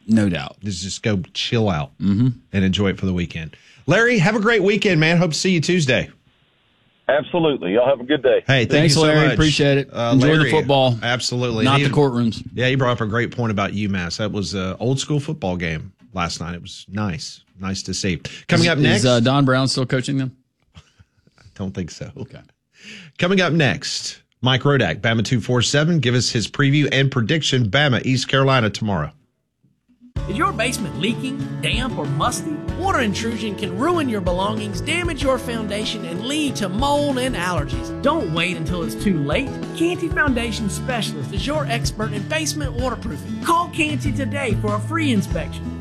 No doubt. Just go chill out and enjoy it for the weekend. Larry, have a great weekend, man. Hope to see you Tuesday. Absolutely. Y'all have a good day. Hey, thanks, Larry. so much. Appreciate it. Enjoy Larry, the football. Absolutely. Not the courtrooms. Yeah, he brought up a great point about UMass. That was an old school football game last night. It was nice. Nice to see. Coming up next. Is Don Brown still coaching them? I don't think so. Okay. Coming up next, Mike Rodak, Bama 247, give us his preview and prediction. Bama, East Carolina tomorrow. Is your basement leaking, damp, or musty? Water intrusion can ruin your belongings, damage your foundation, and lead to mold and allergies. Don't wait until it's too late. Canty Foundation Specialist is your expert in basement waterproofing. Call Canty today for a free inspection.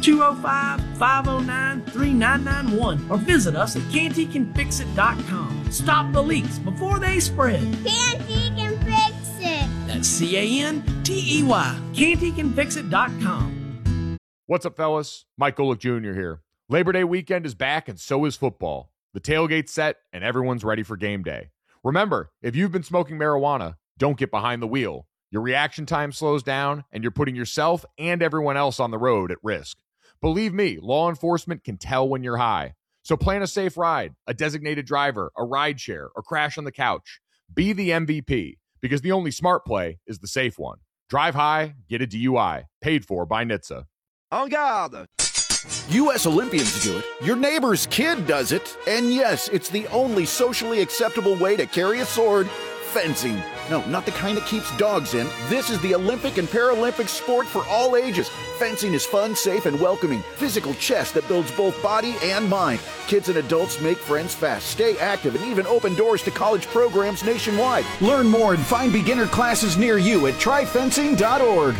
205-509-3991 or visit us at cantycanfixit.com. Stop the leaks before they spread. Canty can fix it. That's Cantey. Cantycanfixit.com. What's up, fellas? Mike Golick Jr. here. Labor Day weekend is back, and so is football. The tailgate's set, and everyone's ready for game day. Remember, if you've been smoking marijuana, don't get behind the wheel. Your reaction time slows down, and you're putting yourself and everyone else on the road at risk. Believe me, law enforcement can tell when you're high. So plan a safe ride, a designated driver, a ride share, or crash on the couch. Be the MVP, because the only smart play is the safe one. Drive high, get a DUI. Paid for by NHTSA. En garde! U.S. Olympians do it. Your neighbor's kid does it. And yes, it's the only socially acceptable way to carry a sword. Fencing. No, not the kind that keeps dogs in. This is the Olympic and Paralympic sport for all ages. Fencing is fun, safe, and welcoming. Physical chess that builds both body and mind. Kids and adults make friends fast, stay active, and even open doors to college programs nationwide. Learn more and find beginner classes near you at tryfencing.org.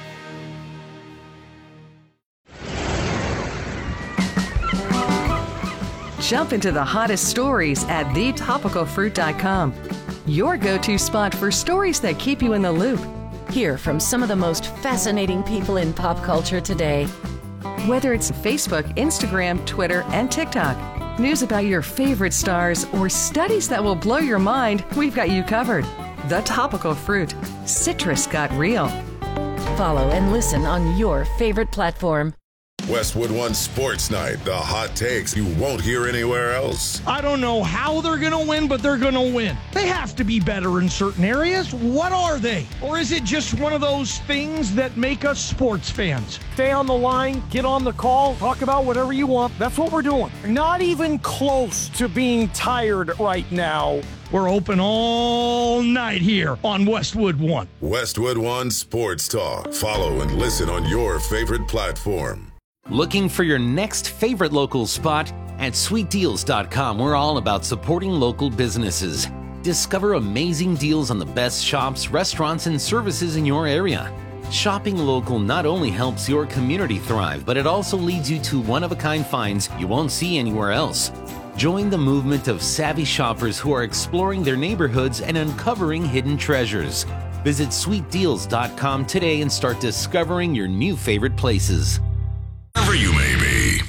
Jump into the hottest stories at thetopicalfruit.com. Your go-to spot for stories that keep you in the loop. Hear from some of the most fascinating people in pop culture today. Whether it's Facebook, Instagram, Twitter, and TikTok, news about your favorite stars, or studies that will blow your mind, we've got you covered. The Topical Fruit. Citrus got real. Follow and listen on your favorite platform. Westwood One Sports Night, the hot takes you won't hear anywhere else. I don't know how they're going to win, but they're going to win. They have to be better in certain areas. What are they? Or is it just one of those things that make us sports fans? Stay on the line, get on the call, talk about whatever you want. That's what we're doing. Not even close to being tired right now. We're open all night here on Westwood One. Westwood One Sports Talk. Follow and listen on your favorite platform. Looking for your next favorite local spot? At sweetdeals.com, we're all about supporting local businesses. Discover amazing deals on the best shops, restaurants, and services in your area. Shopping local not only helps your community thrive, but it also leads you to one-of-a-kind finds you won't see anywhere else. Join the movement of savvy shoppers who are exploring their neighborhoods and uncovering hidden treasures. Visit sweetdeals.com today and start discovering your new favorite places. Wherever you may be.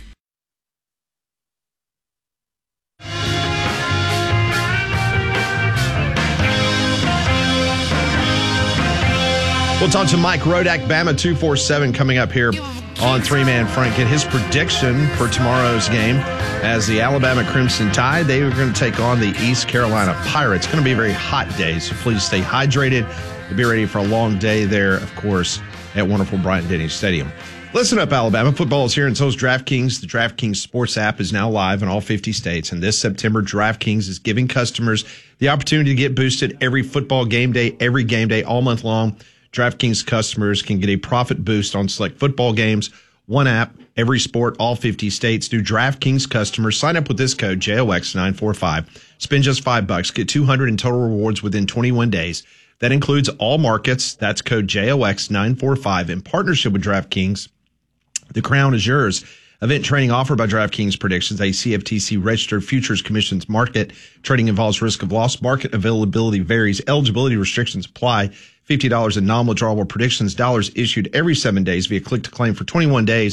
We'll talk to Mike Rodak, Bama 247, coming up here on Three Man Front. Get his prediction for tomorrow's game as the Alabama Crimson Tide. They are going to take on the East Carolina Pirates. It's going to be a very hot day, so please stay hydrated and be ready for a long day there, of course, at wonderful Bryant-Denny Stadium. Listen up, Alabama. Football is here, and so is DraftKings. The DraftKings Sports app is now live in all 50 states, and this September, DraftKings is giving customers the opportunity to get boosted every football game day, every game day, all month long. DraftKings customers can get a profit boost on select football games. One app, every sport, all 50 states. New DraftKings customers sign up with this code, JOX945. Spend just $5. Get $200 in total rewards within 21 days. That includes all markets. That's code JOX945 in partnership with DraftKings. The crown is yours. Event trading offered by DraftKings Predictions, a CFTC registered futures commissions market. Trading involves risk of loss. Market availability varies. Eligibility restrictions apply. $50 in nominal drawable predictions. Dollars issued every 7 days via click to claim for 21 days.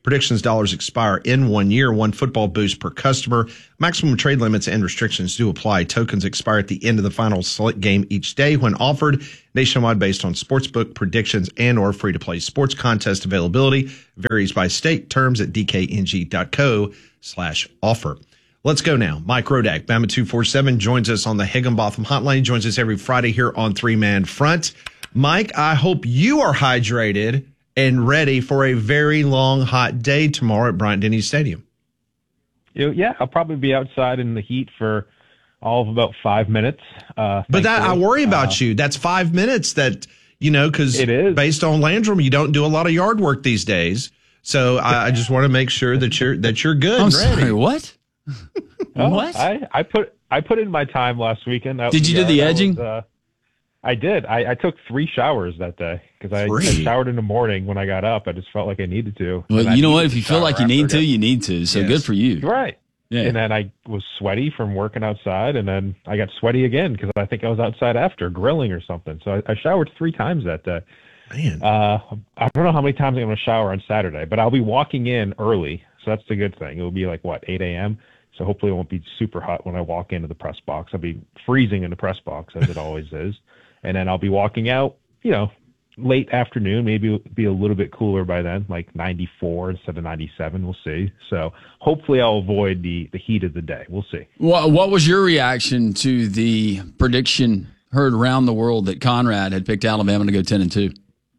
Predictions dollars expire in 1 year. One football boost per customer. Maximum trade limits and restrictions do apply. Tokens expire at the end of the final select game each day when offered nationwide based on sportsbook predictions and or free-to-play sports contest availability. Varies by state. Terms at dkng.co/offer. Let's go now. Mike Rodak, Bama 247, joins us on the Higginbotham Hotline. Joins us every Friday here on Three Man Front. Mike, I hope you are hydrated and ready for a very long, hot day tomorrow at Bryant-Denny Stadium. Yeah, I'll probably be outside in the heat for all of about 5 minutes. But I worry about you. That's 5 minutes that, because based on Landrum, you don't do a lot of yard work these days. So I just want to make sure that you're good. I'm and ready. sorry, what? What? I put in my time last weekend. Did you do the edging? I did. I took 3 showers that day because I showered in the morning when I got up. I just felt like I needed to. Well, you know what? If you feel like you need to, you need to. So good for you. Right. Yeah. And then I was sweaty from working outside, and then I got sweaty again because I think I was outside after grilling or something. So I showered 3 times that day. Man. I don't know how many times I'm going to shower on Saturday, but I'll be walking in early. So that's the good thing. It will be like, 8 a.m.? So hopefully it won't be super hot when I walk into the press box. I'll be freezing in the press box, as it always is. And then I'll be walking out, late afternoon. Maybe it'll be a little bit cooler by then, like 94 instead of 97. We'll see. So hopefully I'll avoid the heat of the day. We'll see. What was your reaction to the prediction heard around the world that Conrad had picked Alabama to go 10-2?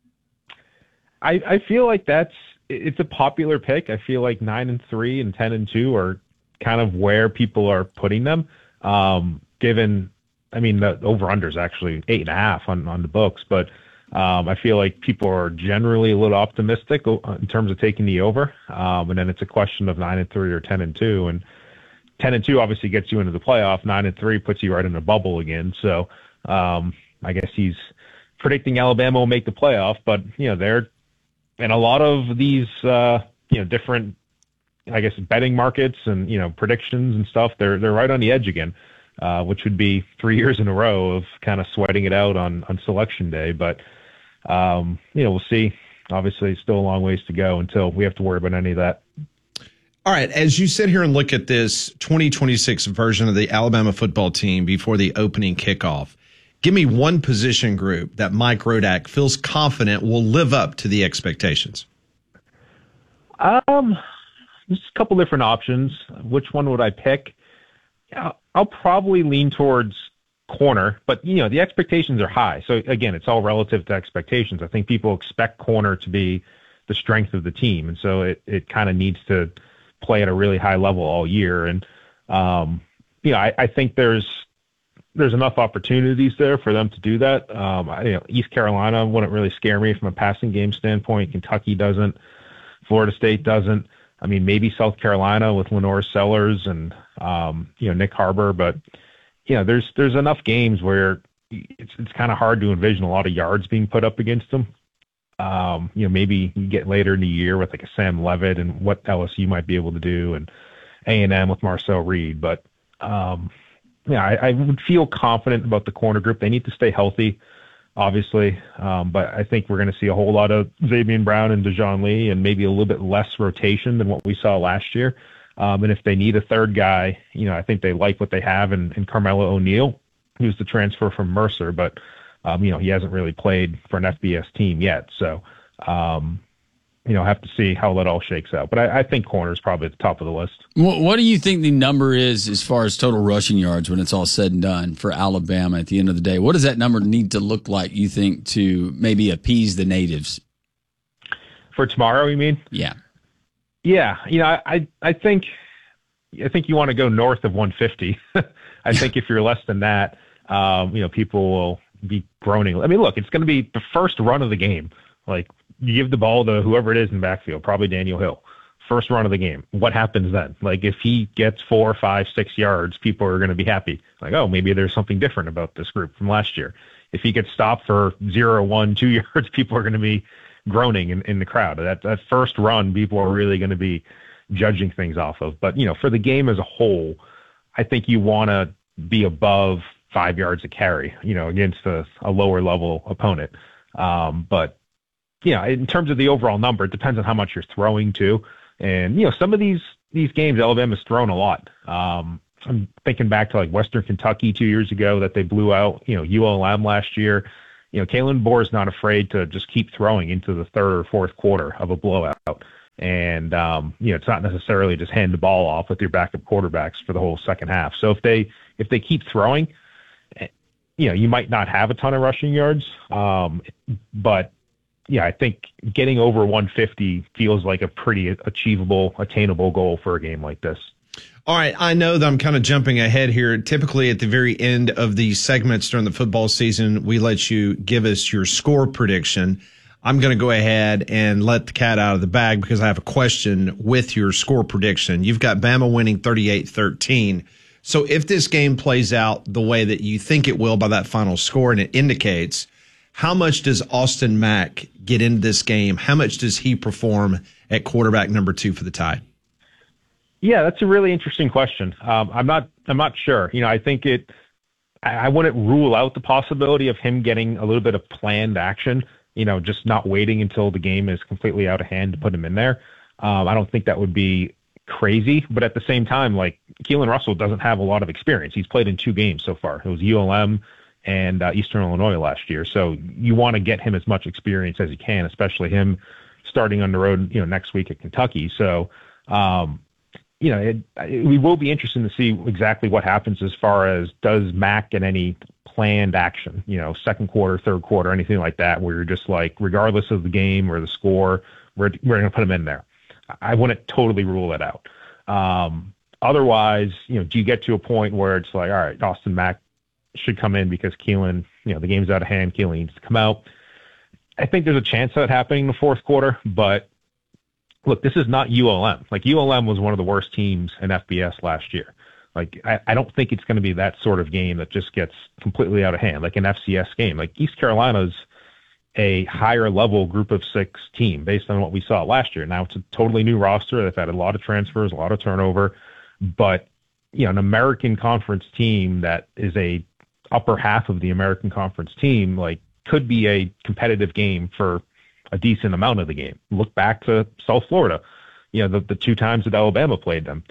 I feel like it's a popular pick. I feel like 9-3 and 10-2 are kind of where people are putting them. Given, the over-under is actually 8.5 on the books, but I feel like people are generally a little optimistic in terms of taking the over. And then it's a question of 9-3 or 10-2. And 10-2 obviously gets you into the playoff. 9-3 puts you right in the bubble again. So I guess he's predicting Alabama will make the playoff, but they're in a lot of these different, I guess, betting markets and predictions and stuff. They're right on the edge again. Which would be 3 years in a row of kind of sweating it out on selection day. But, we'll see. Obviously, still a long ways to go until we have to worry about any of that. All right. As you sit here and look at this 2026 version of the Alabama football team before the opening kickoff, give me one position group that Mike Rodak feels confident will live up to the expectations. There's a couple different options. Which one would I pick? I'll probably lean towards corner, but the expectations are high. So again, it's all relative to expectations. I think people expect corner to be the strength of the team, and so it kind of needs to play at a really high level all year. And I think there's enough opportunities there for them to do that. East Carolina wouldn't really scare me from a passing game standpoint. Kentucky doesn't. Florida State doesn't. Maybe South Carolina with Lenore Sellers and Nick Harbor, but there's enough games where it's kind of hard to envision a lot of yards being put up against them. Maybe you get later in the year with like a Sam Levitt and what LSU might be able to do, and A&M with Marcel Reed. But I would feel confident about the corner group. They need to stay healthy, obviously, but I think we're going to see a whole lot of Xavier Brown and Dejoun Lee, and maybe a little bit less rotation than what we saw last year. And if they need a third guy, I think they like what they have in Carmelo O'Neal, who's the transfer from Mercer, but he hasn't really played for an FBS team yet. So, have to see how that all shakes out. But I think corner is probably at the top of the list. What do you think the number is as far as total rushing yards when it's all said and done for Alabama at the end of the day? What does that number need to look like, you think, to maybe appease the natives? For tomorrow, you mean? Yeah. Yeah. I think you want to go north of 150. I think if you're less than that, people will be groaning. Look, it's going to be the first run of the game. Like, you give the ball to whoever it is in backfield, probably Daniel Hill. First run of the game. What happens then? Like, if he gets 4, 5, 6 yards, people are going to be happy. Like, oh, maybe there's something different about this group from last year. If he gets stopped for 0, 1, 2 yards, people are going to be groaning in the crowd. That first run, people are really going to be judging things off of. But, for the game as a whole, I think you want to be above 5 yards a carry, against a lower level opponent. But in terms of the overall number, it depends on how much you're throwing too. And, some of these games, Alabama's thrown a lot. I'm thinking back to like Western Kentucky 2 years ago that they blew out, ULM last year. Kalen DeBoer is not afraid to just keep throwing into the third or fourth quarter of a blowout. And, it's not necessarily just hand the ball off with your backup quarterbacks for the whole second half. So if they keep throwing, you might not have a ton of rushing yards. But yeah, I think getting over 150 feels like a pretty achievable, attainable goal for a game like this. All right, I know that I'm kind of jumping ahead here. Typically at the very end of these segments during the football season, we let you give us your score prediction. I'm going to go ahead and let the cat out of the bag because I have a question with your score prediction. You've got Bama winning 38-13. So if this game plays out the way that you think it will by that final score, and it indicates, how much does Austin Mack get into this game? How much does he perform at quarterback number 2 for the Tide? Yeah, that's a really interesting question. I'm not sure. I think I wouldn't rule out the possibility of him getting a little bit of planned action, just not waiting until the game is completely out of hand to put him in there. I don't think that would be crazy, but at the same time, like Keelan Russell doesn't have a lot of experience. He's played in 2 games so far. It was ULM and Eastern Illinois last year. So you want to get him as much experience as you can, especially him starting on the road, next week at Kentucky. So, we will be interested to see exactly what happens as far as does Mack get any planned action, second quarter, third quarter, anything like that, where you're just like, regardless of the game or the score, we're going to put him in there. I wouldn't totally rule it out. Otherwise, do you get to a point where it's like, all right, Austin Mack should come in because Keelan, the game's out of hand, Keelan needs to come out. I think there's a chance of that happening in the fourth quarter, but look, this is not ULM. Like ULM was one of the worst teams in FBS last year. Like I don't think it's going to be that sort of game that just gets completely out of hand, like an FCS game. Like East Carolina's a higher level group of 6 team based on what we saw last year. Now it's a totally new roster. They've had a lot of transfers, a lot of turnover, but an American Conference team that is a upper half of the American Conference team, like could be a competitive game for a decent amount of the game. Look back to South Florida, the 2 times that Alabama played them,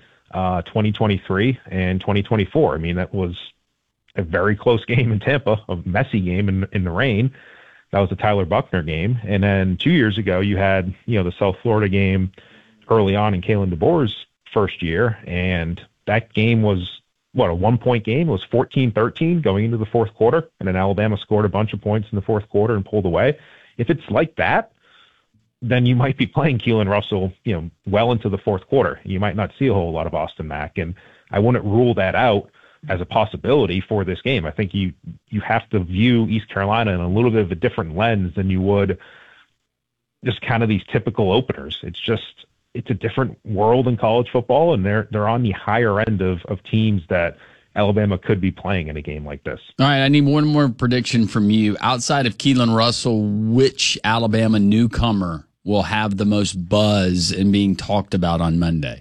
2023 and 2024. I mean, that was a very close game in Tampa, a messy game in the rain. That was the Tyler Buchner game. And then 2 years ago, you had, the South Florida game early on in Kalen DeBoer's first year. And that game was, a 1-point game. It was 14-13 going into the fourth quarter. And then Alabama scored a bunch of points in the fourth quarter and pulled away. If it's like that, then you might be playing Keelan Russell, well into the fourth quarter. You might not see a whole lot of Austin Mack. And I wouldn't rule that out as a possibility for this game. I think you have to view East Carolina in a little bit of a different lens than you would just kind of these typical openers. It's a different world in college football, and they're on the higher end of teams that Alabama could be playing in a game like this. All right, I need one more prediction from you. Outside of Keelan Russell, which Alabama newcomer will have the most buzz and being talked about on Monday?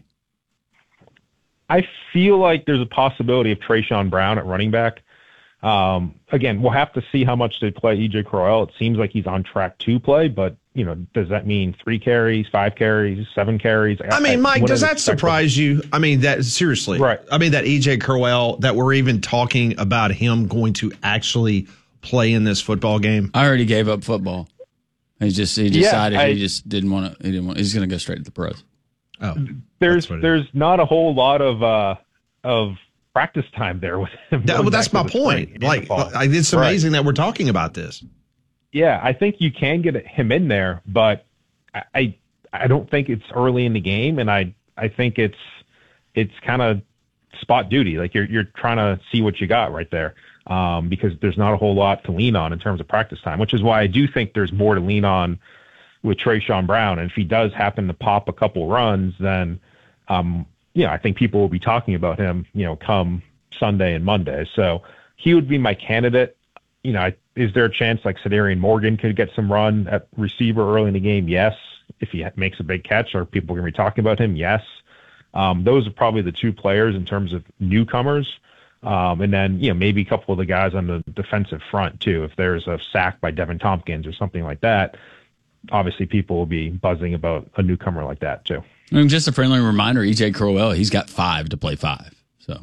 I feel like there's a possibility of Trayshawn Brown at running back. Again, we'll have to see how much they play E.J. Crowell. It seems like he's on track to play, but does that mean 3 carries, 5 carries, 7 carries? I mean, Mike, does that surprise you? I mean, that seriously, right? I mean, that E.J. Crowell, that we're even talking about him going to actually play in this football game. I already gave up football. He decided he just didn't want to. He's going to go straight to the pros. Oh, there's not a whole lot of practice time there with him. That's my point. Like, it's amazing that we're talking about this. Yeah, I think you can get him in there, but I don't think it's early in the game, and I think it's kind of spot duty. Like you're trying to see what you got right there, because there's not a whole lot to lean on in terms of practice time, which is why I do think there's more to lean on with Trayshawn Brown. And if he does happen to pop a couple runs, then I think people will be talking about him, come Sunday and Monday. So he would be my candidate. Is there a chance like Cedarian Morgan could get some run at receiver early in the game? Yes. If he makes a big catch, are people going to be talking about him? Yes. Those are probably the 2 players in terms of newcomers. And then, maybe a couple of the guys on the defensive front too. If there's a sack by Devin Tompkins or something like that, obviously people will be buzzing about a newcomer like that too. And just a friendly reminder, EJ Crowell, he's got 5 to play 5. So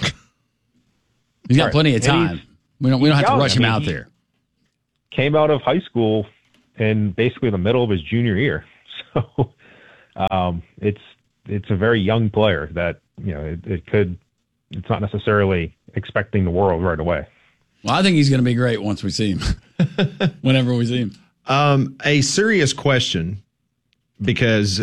he's got plenty of time. We don't have to rush him out there. Came out of high school in basically the middle of his junior year. So it's a very young player that, it's not necessarily expecting the world right away. Well, I think he's going to be great once we see him, whenever we see him. A serious question, because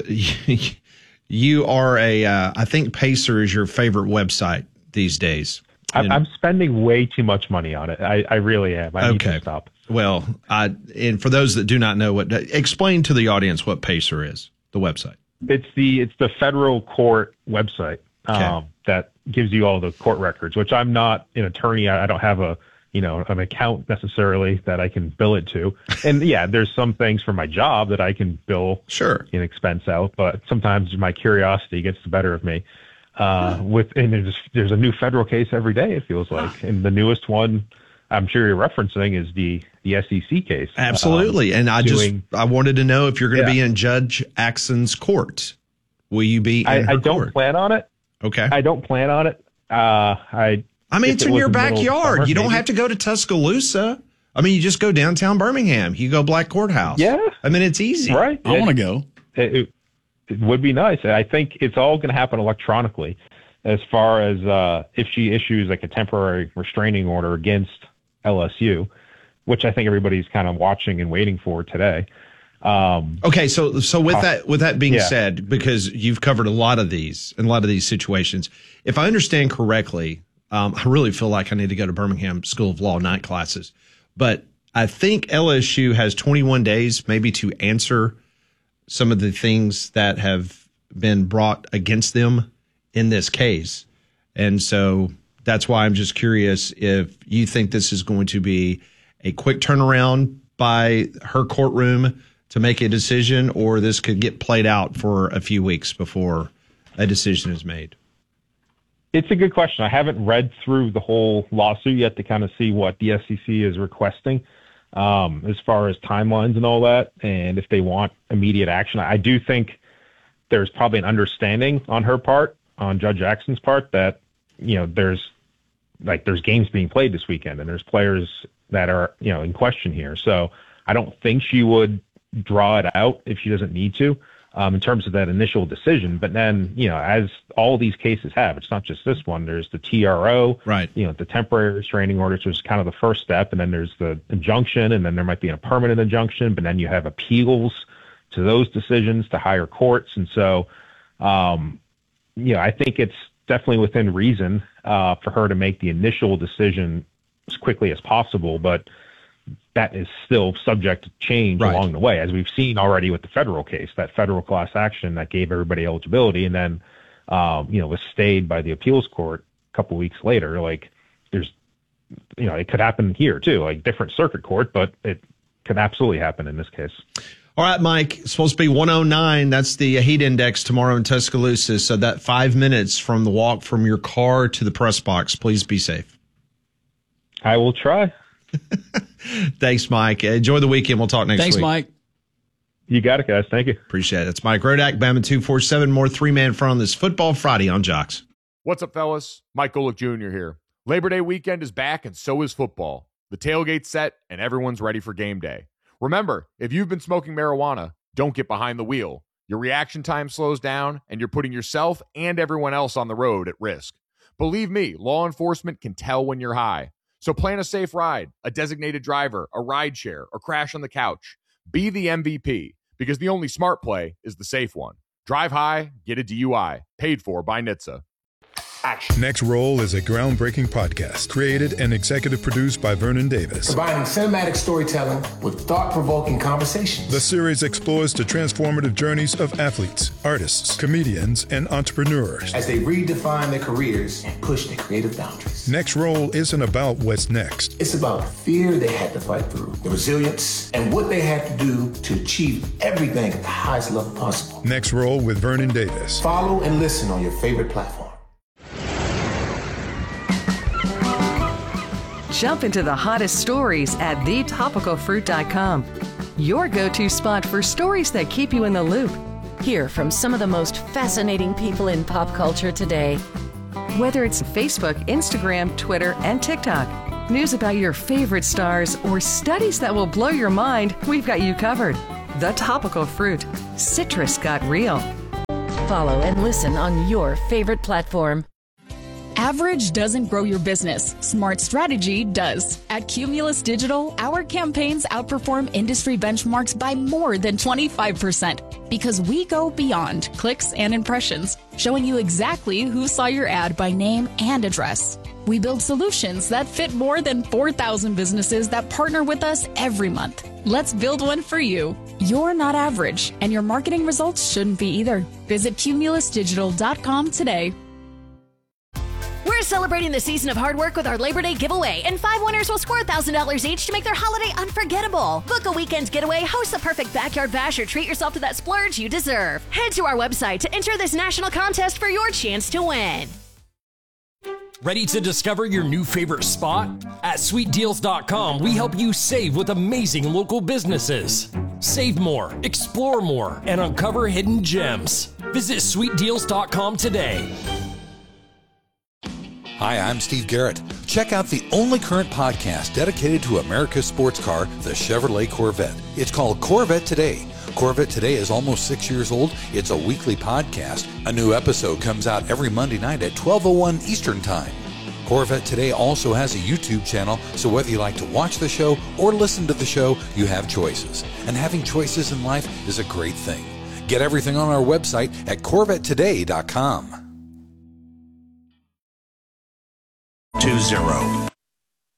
you are I think Pacer is your favorite website these days. I'm spending way too much money on it. I really am. I need to stop. Well, and for those that do not know explain to the audience what Pacer is, the website. It's the federal court website that gives you all the court records, which I'm not an attorney. I don't have an account necessarily that I can bill it to. And yeah, there's some things for my job that I can bill an expense out, but sometimes my curiosity gets the better of me. There's a new federal case every day, it feels like. And the newest one I'm sure you're referencing is the SEC case. Absolutely. And I wanted to know if you're going to be in Judge Axson's court. Will you be in her I don't court? plan on it. Okay. I don't plan on it. It's in your backyard. Summer, you don't have to go to Tuscaloosa. You just go downtown Birmingham. You go Black Courthouse. Yeah. It's easy. Right. I want to go. It would be nice. I think it's all going to happen electronically as far as if she issues like a temporary restraining order against LSU, which I think everybody's kind of watching and waiting for today. Okay, so with that being said, because you've covered a lot of these situations, if I understand correctly, I really feel like I need to go to Birmingham School of Law night classes, but I think LSU has 21 days maybe to answer some of the things that have been brought against them in this case. And so that's why I'm just curious if you think this is going to be a quick turnaround by her courtroom to make a decision, or this could get played out for a few weeks before a decision is made. It's a good question. I haven't read through the whole lawsuit yet to kind of see what the SEC is requesting as far as timelines and all that, and if they want immediate action. I do think there's probably an understanding on her part, on Judge Axson's part, that there's games being played this weekend and there's players that are in question here. So I don't think she would draw it out if she doesn't need to in terms of that initial decision. But then, as all these cases have, it's not just this one. There's the TRO, right? The temporary restraining order, which is kind of the first step, and then there's the injunction, and then there might be a permanent injunction, but then you have appeals to those decisions to higher courts. And so, I think it's definitely within reason for her to make the initial decision as quickly as possible, but that is still subject to change along the way, as we've seen already with the federal case, that federal class action that gave everybody eligibility and then, was stayed by the appeals court a couple weeks later. Like there's, it could happen here too, like different circuit court, but it could absolutely happen in this case. All right, Mike, it's supposed to be 109. That's the heat index tomorrow in Tuscaloosa. So that 5 minutes from the walk from your car to the press box, please be safe. I will try. Thanks, Mike. Enjoy the weekend. We'll talk next week. Thanks, Mike. You got it, guys. Thank you. Appreciate it. It's Mike Rodak, Bama 247. More three-man front on this Football Friday on Jocks. What's up, fellas? Mike Golick Jr. here. Labor Day weekend is back, and so is football. The tailgate's set, and everyone's ready for game day. Remember, if you've been smoking marijuana, don't get behind the wheel. Your reaction time slows down, and you're putting yourself and everyone else on the road at risk. Believe me, law enforcement can tell when you're high. So plan a safe ride, a designated driver, a ride share, or crash on the couch. Be the MVP, because the only smart play is the safe one. Drive high, get a DUI. Paid for by NHTSA. Action. Next Roll is a groundbreaking podcast created and executive produced by Vernon Davis. Combining cinematic storytelling with thought-provoking conversations. The series explores the transformative journeys of athletes, artists, comedians, and entrepreneurs as they redefine their careers and push their creative boundaries. Next Roll isn't about what's next. It's about the fear they had to fight through, the resilience, and what they had to do to achieve everything at the highest level possible. Next Roll with Vernon Davis. Follow and listen on your favorite platform. Jump into the hottest stories at thetopicalfruit.com. Your go-to spot for stories that keep you in the loop. Hear from some of the most fascinating people in pop culture today. Whether it's Facebook, Instagram, Twitter, and TikTok, news about your favorite stars, or studies that will blow your mind, we've got you covered. The Topical Fruit. Citrus got real. Follow and listen on your favorite platform. Average doesn't grow your business. Smart strategy does. At Cumulus Digital, our campaigns outperform industry benchmarks by more than 25% because we go beyond clicks and impressions, showing you exactly who saw your ad by name and address. We build solutions that fit more than 4,000 businesses that partner with us every month. Let's build one for you. You're not average, and your marketing results shouldn't be either. Visit cumulusdigital.com today. We're celebrating the season of hard work with our Labor Day giveaway, and 5 winners will score $1,000 each to make their holiday unforgettable. Book a weekend getaway, host the perfect backyard bash, or treat yourself to that splurge you deserve. Head to our website to enter this national contest for your chance to win. Ready to discover your new favorite spot? At SweetDeals.com, we help you save with amazing local businesses. Save more, explore more, and uncover hidden gems. Visit SweetDeals.com today. Hi, I'm Steve Garrett. Check out the only current podcast dedicated to America's sports car, the Chevrolet Corvette. It's called Corvette Today. Corvette Today is almost 6 years old. It's a weekly podcast. A new episode comes out every Monday night at 12:01 Eastern Time. Corvette Today also has a YouTube channel, so whether you like to watch the show or listen to the show, you have choices. And having choices in life is a great thing. Get everything on our website at CorvetteToday.com. 20.